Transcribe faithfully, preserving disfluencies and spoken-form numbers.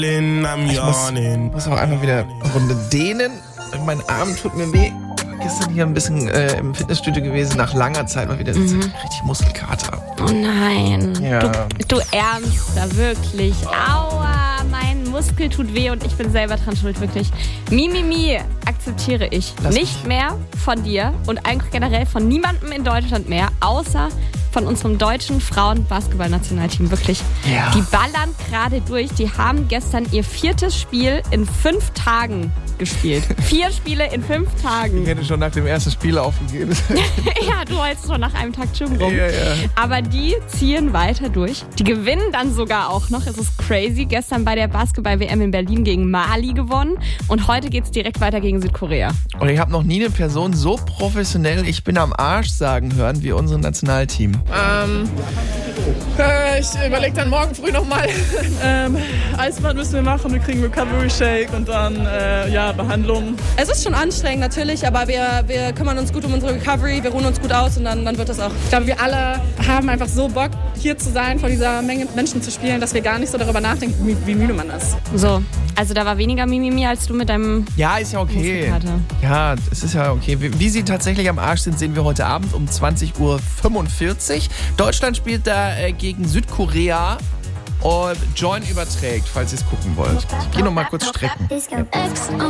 Ich muss, muss auch einmal wieder eine Runde dehnen. Mein Arm tut mir weh. Gestern hier ein bisschen äh, im Fitnessstudio gewesen, nach langer Zeit mal wieder mhm. richtig Muskelkater. Oh nein. Ja. Du, du Ärmster, wirklich. Aua, mein Muskel tut weh und ich bin selber dran schuld, wirklich. Mimimi akzeptiere ich Lass nicht mich. mehr von dir und eigentlich generell von niemandem in Deutschland mehr, außer von unserem deutschen Frauen-Basketball-Nationalteam. Wirklich. Ja. Die ballern gerade durch. Die haben gestern ihr viertes Spiel in fünf Tagen gespielt. Vier Spiele in fünf Tagen. Ich hätte schon nach dem ersten Spiel aufgegeben. Ja, du heulst schon nach einem Tag Gym rum. Ja, ja. Aber die ziehen weiter durch. Die gewinnen dann sogar auch noch. Es ist crazy. Gestern bei der Basketball-W M in Berlin gegen Mali gewonnen. Und heute geht es direkt weiter gegen Südkorea. Und ich habe noch nie eine Person so professionell ich bin am Arsch sagen hören wie unser Nationalteam. Ähm, äh, ich überlege dann morgen früh nochmal. ähm, Eisbad müssen wir machen, wir kriegen Recovery Shake und dann äh, ja, Behandlung. Es ist schon anstrengend natürlich, aber wir, wir kümmern uns gut um unsere Recovery, wir ruhen uns gut aus und dann, dann wird das auch. Ich glaube, wir alle haben einfach so Bock, hier zu sein, vor dieser Menge Menschen zu spielen, dass wir gar nicht so darüber nachdenken, wie, wie müde man ist. So, also da war weniger Mimimi als du mit deinem Ja, ist ja okay. Ja, es ist ja okay. Wie, wie sie tatsächlich am Arsch sind, sehen wir heute Abend um zwanzig Uhr fünfundvierzig. Deutschland spielt da äh, gegen Südkorea und Join überträgt, falls ihr es gucken wollt. Ich gehe noch mal kurz strecken.